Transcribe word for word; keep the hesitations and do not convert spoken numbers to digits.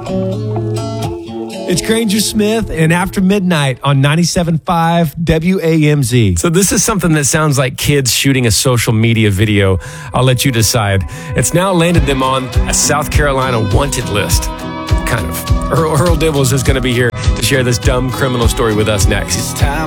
It's Granger Smith and After Midnight on ninety-seven point five W A M Z. So this is something that sounds like kids shooting a social media video. I'll let you decide. It's now landed them on a South Carolina wanted list. Kind of. Earl, Earl Dibbles is going to be here to share this dumb criminal story with us next. It's time